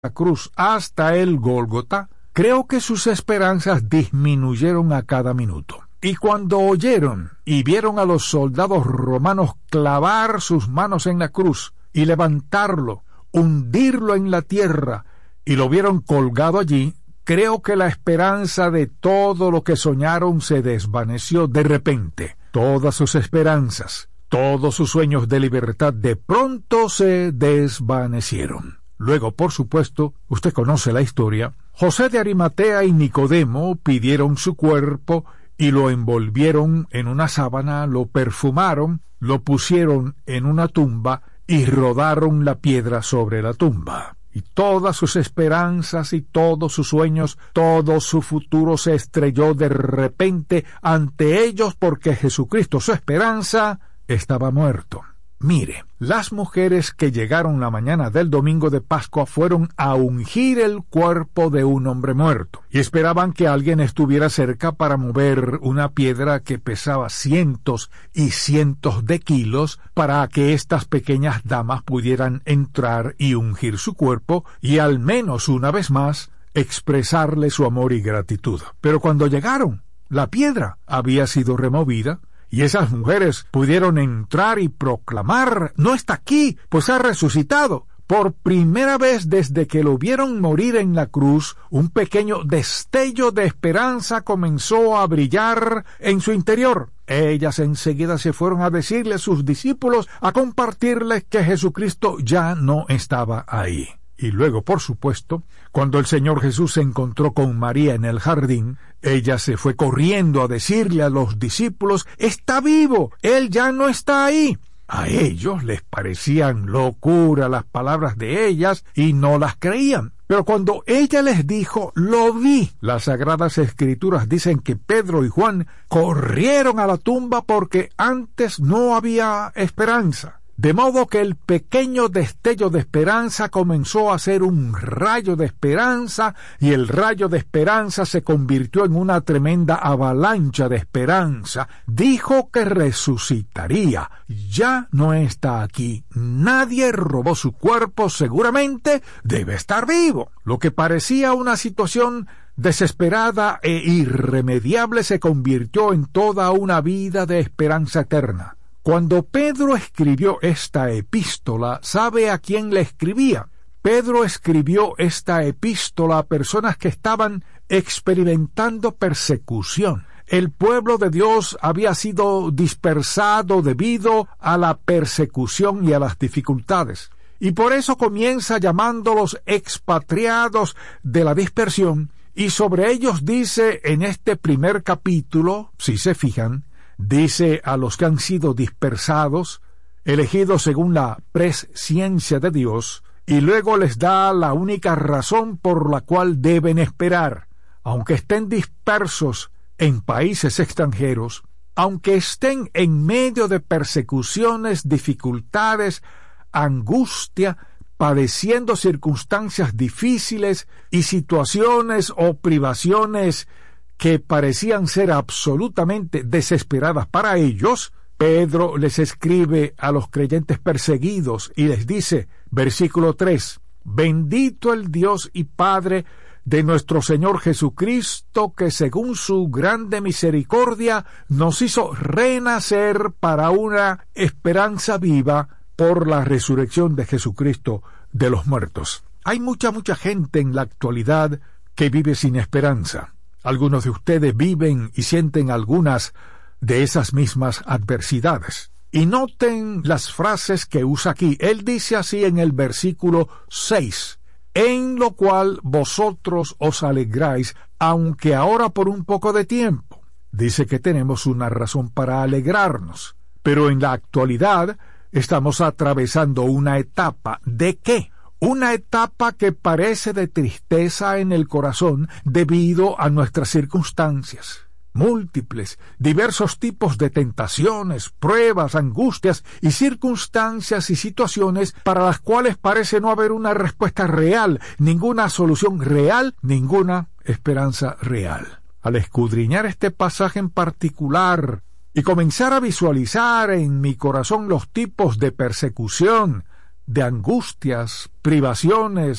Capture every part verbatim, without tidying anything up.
la cruz hasta el Gólgota, creo que sus esperanzas disminuyeron a cada minuto. Y cuando oyeron y vieron a los soldados romanos clavar sus manos en la cruz y levantarlo, hundirlo en la tierra, y lo vieron colgado allí, creo que la esperanza de todo lo que soñaron se desvaneció de repente. Todas sus esperanzas, todos sus sueños de libertad de pronto se desvanecieron. Luego, por supuesto, usted conoce la historia, José de Arimatea y Nicodemo pidieron su cuerpo y lo envolvieron en una sábana, lo perfumaron, lo pusieron en una tumba y rodaron la piedra sobre la tumba. Y todas sus esperanzas y todos sus sueños, todo su futuro se estrelló de repente ante ellos porque Jesucristo, su esperanza, estaba muerto. Mire, las mujeres que llegaron la mañana del domingo de Pascua fueron a ungir el cuerpo de un hombre muerto y esperaban que alguien estuviera cerca para mover una piedra que pesaba cientos y cientos de kilos para que estas pequeñas damas pudieran entrar y ungir su cuerpo y al menos una vez más expresarle su amor y gratitud. Pero cuando llegaron, la piedra había sido removida, y esas mujeres pudieron entrar y proclamar: «No está aquí, pues ha resucitado». Por primera vez desde que lo vieron morir en la cruz, un pequeño destello de esperanza comenzó a brillar en su interior. Ellas enseguida se fueron a decirle a sus discípulos, a compartirles que Jesucristo ya no estaba ahí. Y luego, por supuesto, cuando el Señor Jesús se encontró con María en el jardín, ella se fue corriendo a decirle a los discípulos: «Está vivo, Él ya no está ahí». A ellos les parecían locura las palabras de ellas y no las creían. Pero cuando ella les dijo: «Lo vi», las Sagradas Escrituras dicen que Pedro y Juan corrieron a la tumba porque antes no había esperanza. De modo que el pequeño destello de esperanza comenzó a ser un rayo de esperanza, y el rayo de esperanza se convirtió en una tremenda avalancha de esperanza. Dijo que resucitaría. Ya no está aquí. Nadie robó su cuerpo. Seguramente debe estar vivo. Lo que parecía una situación desesperada e irremediable se convirtió en toda una vida de esperanza eterna. Cuando Pedro escribió esta epístola, ¿sabe a quién le escribía? Pedro escribió esta epístola a personas que estaban experimentando persecución. El pueblo de Dios había sido dispersado debido a la persecución y a las dificultades. Y por eso comienza llamándolos expatriados de la dispersión, y sobre ellos dice en este primer capítulo, si se fijan, dice a los que han sido dispersados, elegidos según la presciencia de Dios, y luego les da la única razón por la cual deben esperar, aunque estén dispersos en países extranjeros, aunque estén en medio de persecuciones, dificultades, angustia, padeciendo circunstancias difíciles y situaciones o privaciones que parecían ser absolutamente desesperadas para ellos, Pedro les escribe a los creyentes perseguidos y les dice, versículo tres, «Bendito el Dios y Padre de nuestro Señor Jesucristo, que según su grande misericordia nos hizo renacer para una esperanza viva por la resurrección de Jesucristo de los muertos». Hay mucha, mucha gente en la actualidad que vive sin esperanza. Algunos de ustedes viven y sienten algunas de esas mismas adversidades. Y noten las frases que usa aquí. Él dice así en el versículo seis, «En lo cual vosotros os alegráis, aunque ahora por un poco de tiempo». Dice que tenemos una razón para alegrarnos. Pero en la actualidad estamos atravesando una etapa. ¿De qué? Una etapa que parece de tristeza en el corazón debido a nuestras circunstancias. Múltiples, diversos tipos de tentaciones, pruebas, angustias y circunstancias y situaciones para las cuales parece no haber una respuesta real, ninguna solución real, ninguna esperanza real. Al escudriñar este pasaje en particular y comenzar a visualizar en mi corazón los tipos de persecución, de angustias, privaciones,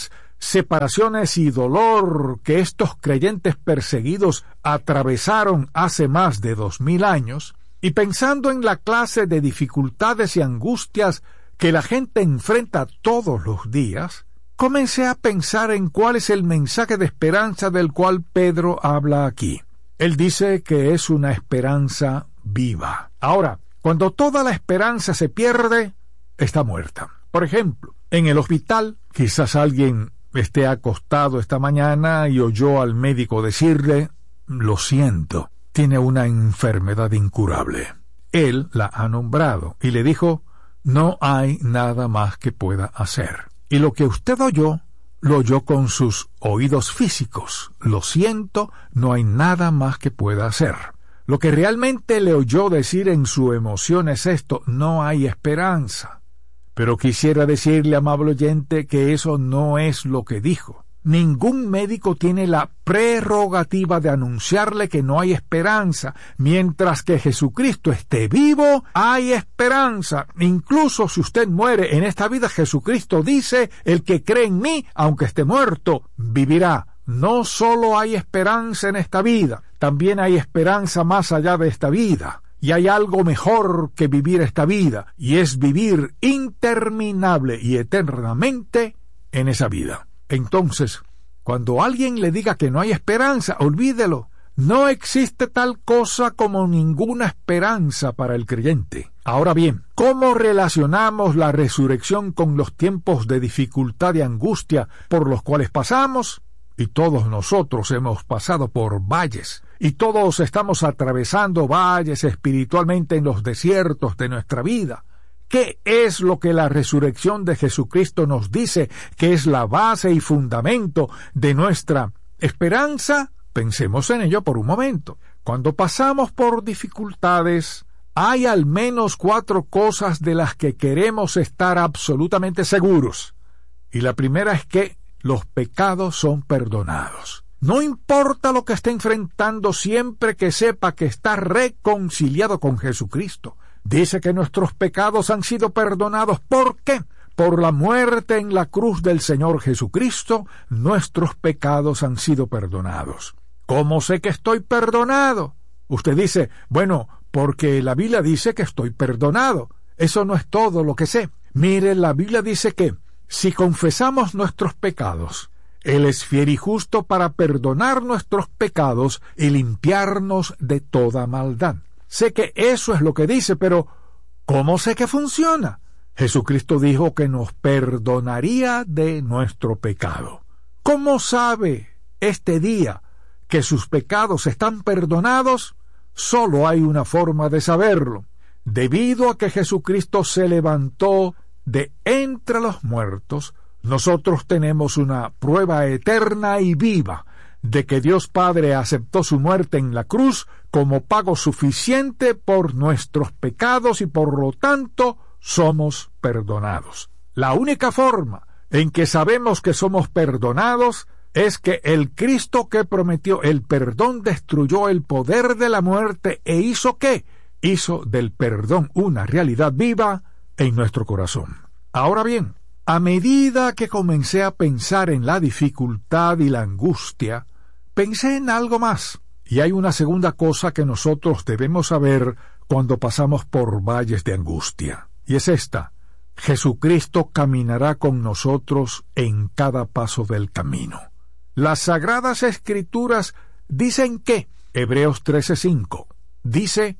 separaciones y dolor que estos creyentes perseguidos atravesaron hace más de dos mil años, y pensando en la clase de dificultades y angustias que la gente enfrenta todos los días, comencé a pensar en cuál es el mensaje de esperanza del cual Pedro habla aquí. Él dice que es una esperanza viva. Ahora, cuando toda la esperanza se pierde, está muerta. Por ejemplo, en el hospital, quizás alguien esté acostado esta mañana y oyó al médico decirle: lo siento, tiene una enfermedad incurable. Él la ha nombrado y le dijo: no hay nada más que pueda hacer. Y lo que usted oyó, lo oyó con sus oídos físicos. Lo siento, no hay nada más que pueda hacer. Lo que realmente le oyó decir en su emoción es esto: no hay esperanza. Pero quisiera decirle, amable oyente, que eso no es lo que dijo. Ningún médico tiene la prerrogativa de anunciarle que no hay esperanza. Mientras que Jesucristo esté vivo, hay esperanza. Incluso si usted muere en esta vida, Jesucristo dice: el que cree en mí, aunque esté muerto, vivirá. No solo hay esperanza en esta vida, también hay esperanza más allá de esta vida. Y hay algo mejor que vivir esta vida, y es vivir interminable y eternamente en esa vida. Entonces, cuando alguien le diga que no hay esperanza, olvídelo. No existe tal cosa como ninguna esperanza para el creyente. Ahora bien, ¿cómo relacionamos la resurrección con los tiempos de dificultad y angustia por los cuales pasamos? Y todos nosotros hemos pasado por valles, y todos estamos atravesando valles espiritualmente en los desiertos de nuestra vida. ¿Qué es lo que la resurrección de Jesucristo nos dice que es la base y fundamento de nuestra esperanza? Pensemos en ello por un momento. Cuando pasamos por dificultades, hay al menos cuatro cosas de las que queremos estar absolutamente seguros. Y la primera es que los pecados son perdonados. No importa lo que esté enfrentando, siempre que sepa que está reconciliado con Jesucristo. Dice que nuestros pecados han sido perdonados. ¿Por qué? Por la muerte en la cruz del Señor Jesucristo, nuestros pecados han sido perdonados. ¿Cómo sé que estoy perdonado? Usted dice: bueno, porque la Biblia dice que estoy perdonado. Eso no es todo lo que sé. Mire, la Biblia dice que si confesamos nuestros pecados, Él es fiel y justo para perdonar nuestros pecados y limpiarnos de toda maldad. Sé que eso es lo que dice, pero ¿cómo sé que funciona? Jesucristo dijo que nos perdonaría de nuestro pecado. ¿Cómo sabe este día que sus pecados están perdonados? Solo hay una forma de saberlo. Debido a que Jesucristo se levantó de entre los muertos, nosotros tenemos una prueba eterna y viva de que Dios Padre aceptó su muerte en la cruz como pago suficiente por nuestros pecados y por lo tanto somos perdonados. La única forma en que sabemos que somos perdonados es que el Cristo que prometió el perdón destruyó el poder de la muerte e hizo ¿qué? Hizo del perdón una realidad viva en nuestro corazón. Ahora bien, a medida que comencé a pensar en la dificultad y la angustia, pensé en algo más. Y hay una segunda cosa que nosotros debemos saber cuando pasamos por valles de angustia. Y es esta: Jesucristo caminará con nosotros en cada paso del camino. Las Sagradas Escrituras dicen que, Hebreos trece cinco, dice: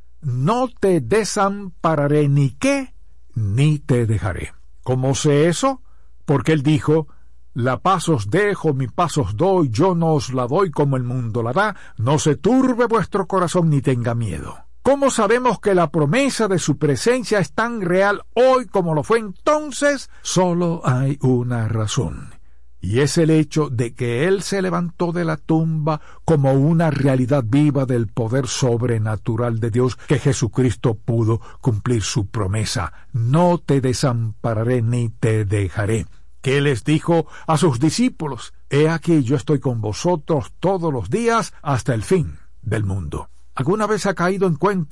no te desampararé ni qué, ni te dejaré. ¿Cómo sé eso? Porque Él dijo: la paz os dejo, mi paz os doy, yo no os la doy como el mundo la da, no se turbe vuestro corazón ni tenga miedo. ¿Cómo sabemos que la promesa de su presencia es tan real hoy como lo fue entonces? Solo hay una razón, y es el hecho de que Él se levantó de la tumba como una realidad viva del poder sobrenatural de Dios, que Jesucristo pudo cumplir su promesa: no te desampararé ni te dejaré. Que les dijo a sus discípulos: he aquí yo estoy con vosotros todos los días hasta el fin del mundo. ¿Alguna vez ha caído en cuenta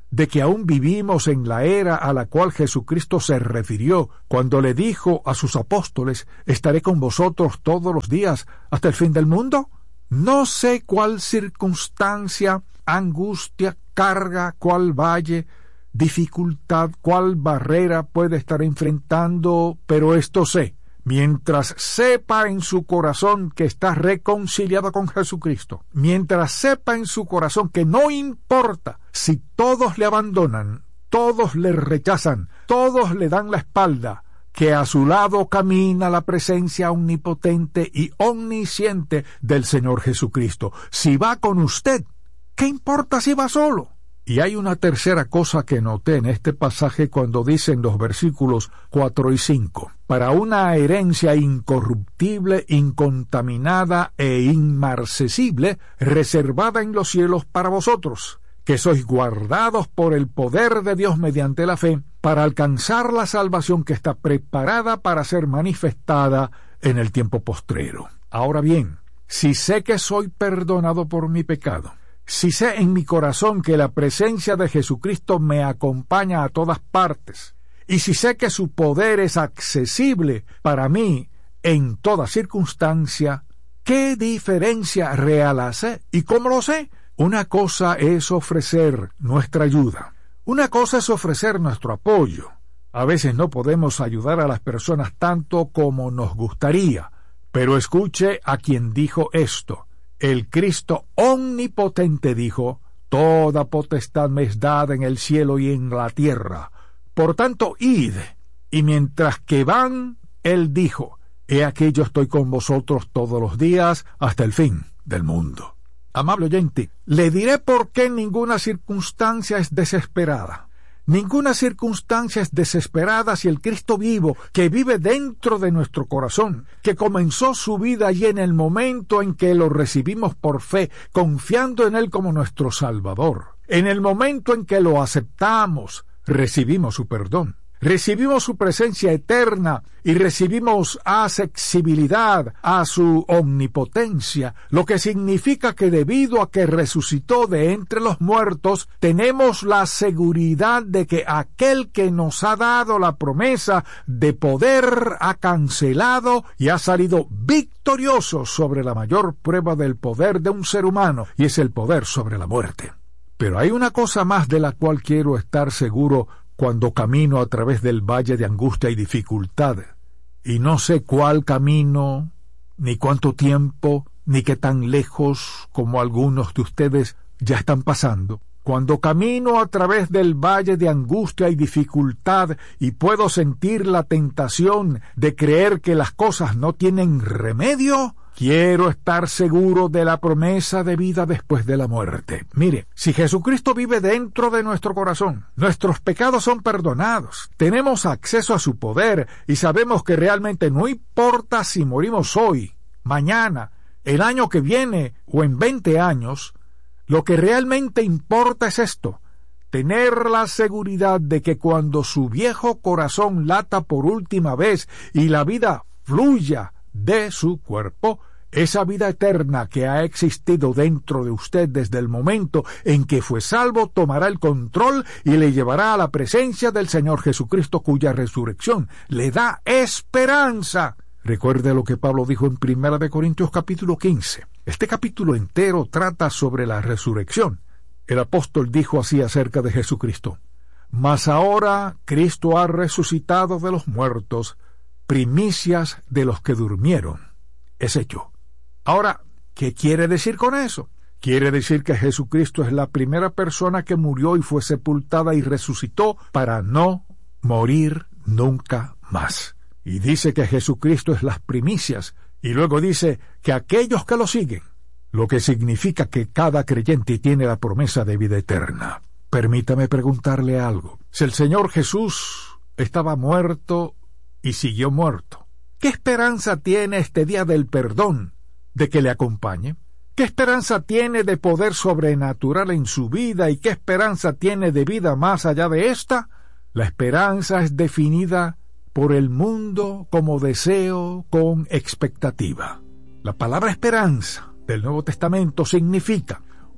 de que aún vivimos en la era a la cual Jesucristo se refirió cuando le dijo a sus apóstoles: estaré con vosotros todos los días hasta el fin del mundo? No sé cuál circunstancia, angustia, carga, cuál valle, dificultad, cuál barrera puede estar enfrentando, pero esto sé: mientras sepa en su corazón que está reconciliado con Jesucristo, mientras sepa en su corazón que no importa si todos le abandonan, todos le rechazan, todos le dan la espalda, que a su lado camina la presencia omnipotente y omnisciente del Señor Jesucristo. Si va con usted, ¿qué importa si va solo? Y hay una tercera cosa que noté en este pasaje cuando dicen los versículos cuatro y cinco. Para una herencia incorruptible, incontaminada e inmarcesible, reservada en los cielos para vosotros, que sois guardados por el poder de Dios mediante la fe, para alcanzar la salvación que está preparada para ser manifestada en el tiempo postrero. Ahora bien, si sé que soy perdonado por mi pecado, si sé en mi corazón que la presencia de Jesucristo me acompaña a todas partes, y si sé que su poder es accesible para mí en toda circunstancia, ¿qué diferencia real hace? ¿Y cómo lo sé? Una cosa es ofrecer nuestra ayuda. Una cosa es ofrecer nuestro apoyo. A veces no podemos ayudar a las personas tanto como nos gustaría, pero escuche a quien dijo esto. El Cristo omnipotente dijo: toda potestad me es dada en el cielo y en la tierra. Por tanto, id. Y mientras que van, él dijo: he aquí yo estoy con vosotros todos los días hasta el fin del mundo. Amable oyente, le diré por qué ninguna circunstancia es desesperada. Ninguna circunstancia es desesperada si el Cristo vivo, que vive dentro de nuestro corazón, que comenzó su vida allí en el momento en que lo recibimos por fe, confiando en Él como nuestro Salvador, en el momento en que lo aceptamos, recibimos su perdón, recibimos su presencia eterna y recibimos accesibilidad a su omnipotencia, lo que significa que debido a que resucitó de entre los muertos, tenemos la seguridad de que aquel que nos ha dado la promesa de poder ha cancelado y ha salido victorioso sobre la mayor prueba del poder de un ser humano, y es el poder sobre la muerte. Pero hay una cosa más de la cual quiero estar seguro cuando camino a través del valle de angustia y dificultad, y no sé cuál camino, ni cuánto tiempo, ni qué tan lejos como algunos de ustedes ya están pasando. Cuando camino a través del valle de angustia y dificultad y puedo sentir la tentación de creer que las cosas no tienen remedio, quiero estar seguro de la promesa de vida después de la muerte. Mire, si Jesucristo vive dentro de nuestro corazón, nuestros pecados son perdonados, tenemos acceso a su poder y sabemos que realmente no importa si morimos hoy, mañana, el año que viene o en veinte años, lo que realmente importa es esto: tener la seguridad de que cuando su viejo corazón lata por última vez y la vida fluya de su cuerpo, esa vida eterna que ha existido dentro de usted desde el momento en que fue salvo tomará el control y le llevará a la presencia del Señor Jesucristo, cuya resurrección le da esperanza. Recuerde lo que Pablo dijo en Primera de Corintios capítulo quince. Este capítulo entero trata sobre la resurrección. El apóstol dijo así acerca de Jesucristo: mas ahora Cristo ha resucitado de los muertos, primicias de los que durmieron. Es hecho. Ahora, ¿qué quiere decir con eso? Quiere decir que Jesucristo es la primera persona que murió y fue sepultada y resucitó para no morir nunca más. Y dice que Jesucristo es las primicias, y luego dice que aquellos que lo siguen, lo que significa que cada creyente tiene la promesa de vida eterna. Permítame preguntarle algo. Si el Señor Jesús estaba muerto y siguió muerto, ¿qué esperanza tiene este día del perdón de que le acompañe? ¿Qué esperanza tiene de poder sobrenatural en su vida y qué esperanza tiene de vida más allá de esta? La esperanza es definida por el mundo como deseo con expectativa. La palabra esperanza del Nuevo Testamento significa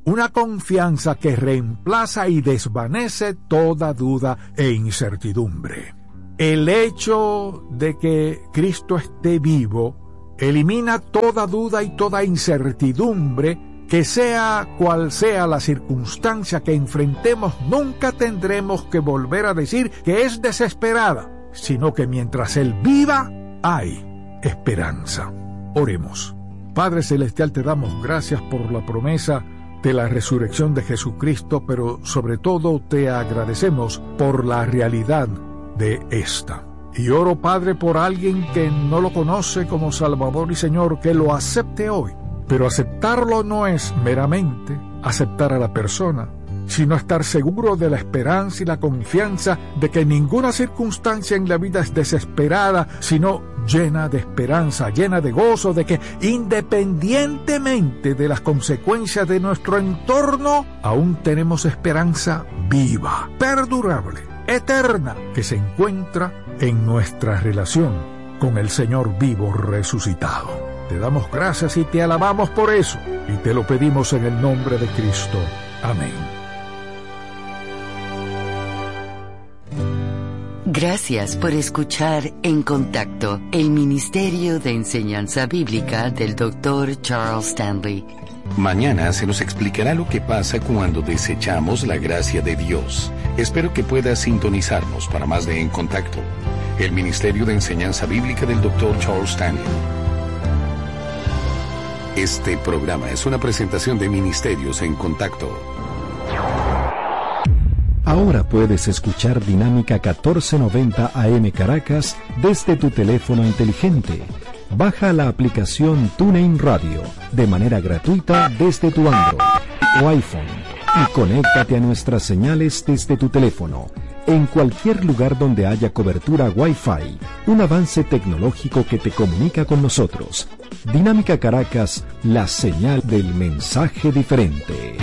una confianza que reemplaza y desvanece toda duda e incertidumbre. El hecho de que Cristo esté vivo elimina toda duda y toda incertidumbre. Que sea cual sea la circunstancia que enfrentemos, nunca tendremos que volver a decir que es desesperada, sino que mientras Él viva, hay esperanza. Oremos. Padre Celestial, te damos gracias por la promesa de la resurrección de Jesucristo, pero sobre todo te agradecemos por la realidad de esta. Y oro, Padre, por alguien que no lo conoce como Salvador y Señor, que lo acepte hoy. Pero aceptarlo no es meramente aceptar a la persona, sino estar seguro de la esperanza y la confianza de que ninguna circunstancia en la vida es desesperada, sino llena de esperanza, llena de gozo, de que independientemente de las consecuencias de nuestro entorno, aún tenemos esperanza viva, perdurable, eterna, que se encuentra en nuestra relación con el Señor vivo resucitado. Te damos gracias y te alabamos por eso, y te lo pedimos en el nombre de Cristo. Amén. Gracias por escuchar En Contacto, el Ministerio de Enseñanza Bíblica del doctor Charles Stanley. Mañana se nos explicará lo que pasa cuando desechamos la gracia de Dios. Espero que puedas sintonizarnos para más de En Contacto, el Ministerio de Enseñanza Bíblica del doctor Charles Stanley. Este programa es una presentación de Ministerios en Contacto. Ahora puedes escuchar Dinámica catorce noventa A M Caracas desde tu teléfono inteligente. Baja la aplicación TuneIn Radio de manera gratuita desde tu Android o iPhone y conéctate a nuestras señales desde tu teléfono en cualquier lugar donde haya cobertura Wi-Fi, un avance tecnológico que te comunica con nosotros. Dinámica Caracas, la señal del mensaje diferente.